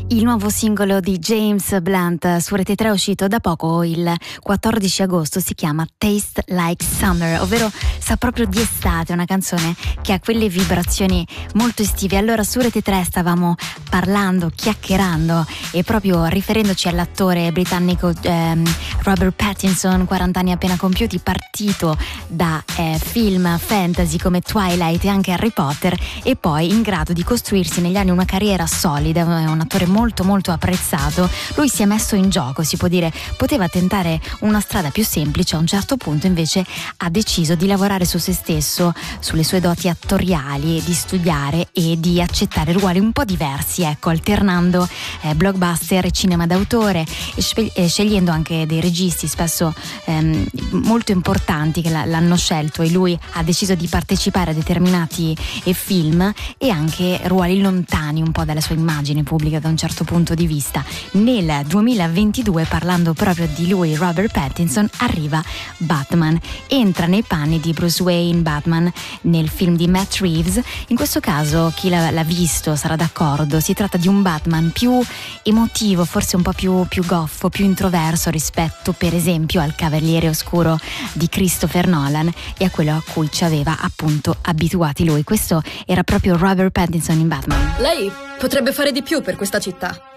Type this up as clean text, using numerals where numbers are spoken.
Il nuovo singolo di James Blunt su Rete 3 è uscito da poco, il 14 agosto, si chiama Taste Like Summer, ovvero sa proprio di estate, una canzone che ha quelle vibrazioni molto estive. Allora su Rete 3 stavamo parlando, chiacchierando e proprio riferendoci all'attore britannico Robert Pattinson, 40 anni appena compiuti, partito da film fantasy come Twilight e anche Harry Potter, e poi in grado di costruirsi negli anni una carriera solida. È un attore molto molto apprezzato. Lui si è messo in gioco, si può dire, poteva tentare una strada più semplice, a un certo punto invece ha deciso di lavorare su se stesso, sulle sue doti attoriali, di studiare e di accettare ruoli un po' diversi, ecco, alternando blockbuster e cinema d'autore e scegliendo anche dei registi spesso molto importanti che l'hanno scelto, e lui ha deciso di partecipare a determinati film e anche ruoli lontani un po' dalla sua immagine pubblica da un certo punto di vista. Nel 2022, parlando proprio di lui, Robert Pattinson, arriva Batman, entra nei panni di Bruce Wayne, Batman, nel film di Matt Reeves. In questo caso chi l'ha visto sarà d'accordo, si tratta di un Batman più emotivo, forse un po' più goffo, più introverso rispetto per esempio al Cavaliere Oscuro di Christopher Nolan e a quello a cui ci aveva appunto abituati lui. Questo era proprio Robert Pattinson in Batman. Lei potrebbe fare di più per questa città.